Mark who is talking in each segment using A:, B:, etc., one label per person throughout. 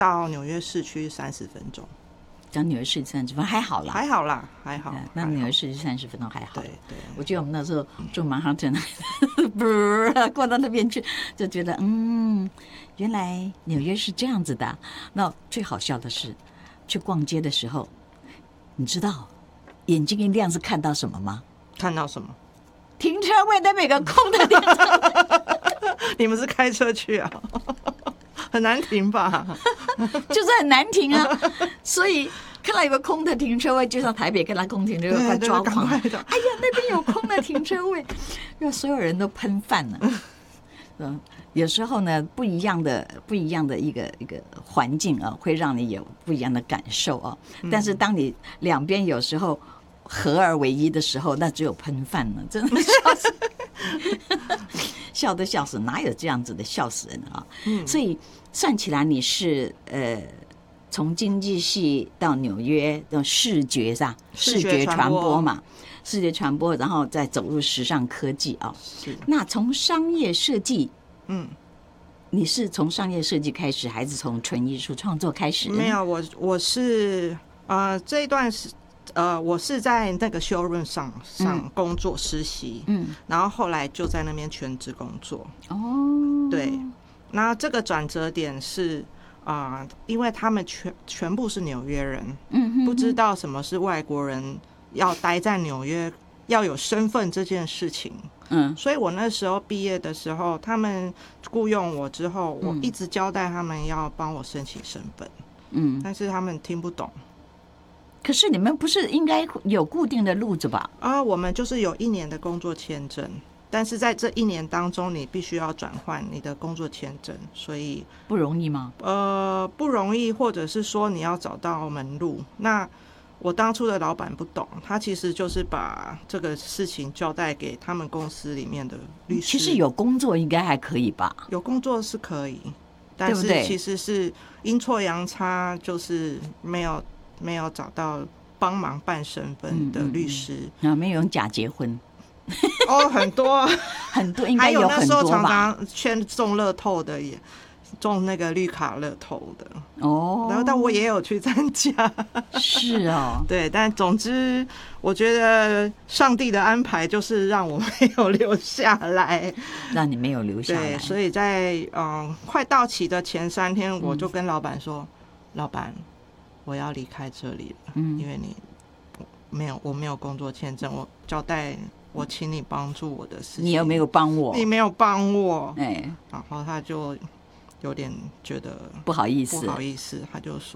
A: 到纽约市区30分钟。
B: 到纽约市30分钟还好啦，
A: 还好啦，还好。
B: 那纽约市区30分钟还好。
A: 对对，
B: 我记得我们那时候住曼哈顿，过到那边去，就觉得原来纽约是这样子的。那最好笑的是，去逛街的时候，你知道眼睛一亮是看到什么吗？
A: 看到什么？
B: 停车位的每个空的停车位。
A: 你们是开车去啊？很难停吧？
B: 就是很难停啊，所以看到有个空的停车位，就像台北看到空停车位快抓狂了。哎呀，那边有空的停车位，因为所有人都喷饭了。有时候呢，不一样的一个环境啊，会让你有不一样的感受啊。但是当你两边有时候合而为一的时候，那只有喷饭了，真的笑死。笑都笑死，哪有这样子的，笑死人啊！所以算起来，你是从经济系到纽约的视觉上，视觉传播嘛，视觉传播，然后再走入时尚科技啊。
A: 是。
B: 那从商业设计，你是从商业设计开始，还是从纯艺术创作开始？
A: 没有，我是这一段是。我是在那个 showroom 上工作实习，然后后来就在那边全职工作。对，那这个转折点是因为他们全部是纽约人，不知道什么是外国人要待在纽约要有身份这件事情。所以我那时候毕业的时候，他们雇佣我之后，我一直交代他们要帮我申请身份，但是他们听不懂。
B: 可是你们不是应该有固定的路子吧？
A: 我们就是有1年的工作签证，但是在这1年当中，你必须要转换你的工作签证，所以
B: 不容易吗？
A: 不容易，或者是说你要找到门路。那我当初的老板不懂，他其实就是把这个事情交代给他们公司里面的律师。
B: 其实有工作应该还可以吧？
A: 有工作是可以，但是其实是阴错阳差，就是没有找到帮忙办身份的律师，
B: 没有用假结婚。
A: 很多
B: 很多，应该有很多吧。还有那时候
A: 常常圈中乐透的，也中那个绿卡乐透的然后但我也有去参加。
B: 是哦，
A: 对，但总之我觉得上帝的安排就是让我没有留下来，
B: 让你没有留下来。
A: 对，所以在快到期的前3天，我就跟老板说，老板，我要离开这里了，因为我没有工作签证，我交代我请你帮助我的事情，
B: 你有没有帮我？
A: 你没有帮我，然后他就有点觉得
B: 不好意思，
A: 他就说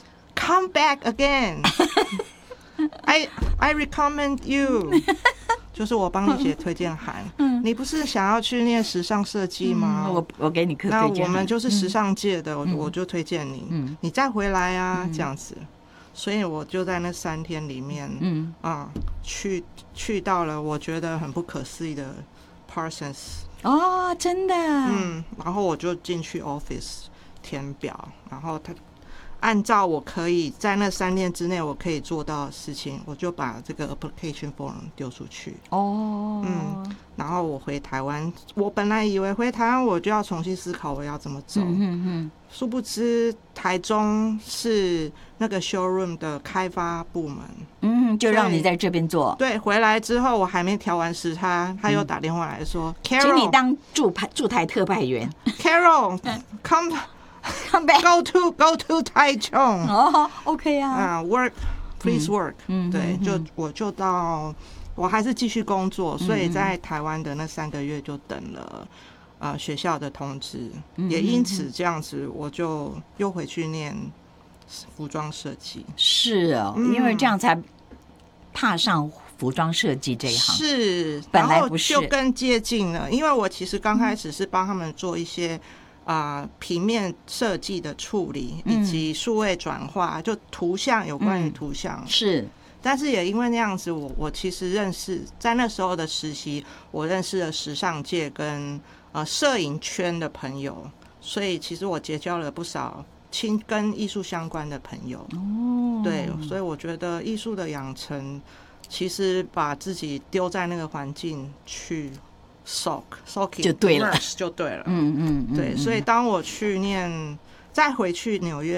A: Come back again I recommend you 就是我帮你写推荐函。你不是想要去念时尚设计吗？
B: 我给你推荐
A: 函。那我们就是时尚界的，我就推荐你，你再回来啊，这样子。所以我就在那3天里面，去到了我觉得很不可思议的 Parsons。
B: 真的。
A: 然后我就进去 office 填表，然后他按照我可以在那3天之内我可以做到的事情，我就把这个 application form 丢出去。然后我回台湾，我本来以为回台湾我就要重新思考我要怎么走，殊不知台中是那个 showroom 的开发部门，
B: 就让你在这边做。
A: 对，回来之后我还没调完时差，他又打电话来说，
B: 请你当驻台特派员。
A: Carol come back go to 台中。
B: OK 啊。
A: work please work。对，我就到。我还是继续工作，所以在台湾的那3个月就等了学校的通知，也因此这样子我就又回去念服装设计。
B: 是哦，因为这样才踏上服装设计这一行。
A: 是，
B: 本来不是，
A: 然后就更接近了。因为我其实刚开始是帮他们做一些平面设计的处理，以及数位转化，就图像有关于图像。
B: 是。
A: 但是也因为那样子，我其实认识，在那时候的实习，我认识了时尚界跟摄影圈的朋友，所以其实我结交了不少跟艺术相关的朋友。对，所以我觉得艺术的养成，其实把自己丢在那个环境去 soak
B: 就对了，
A: 就对了。对，所以当我去念再回去纽约。